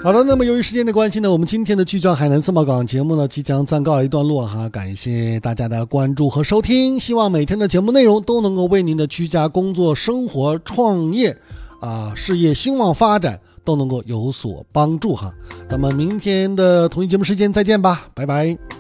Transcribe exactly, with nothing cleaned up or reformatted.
好的，那么由于时间的关系呢，我们今天的聚焦海南自贸港节目呢即将暂告一段落哈，感谢大家的关注和收听，希望每天的节目内容都能够为您的居家工作、生活、创业啊、事业兴旺发展都能够有所帮助哈。咱们明天的同一节目时间再见吧，拜拜。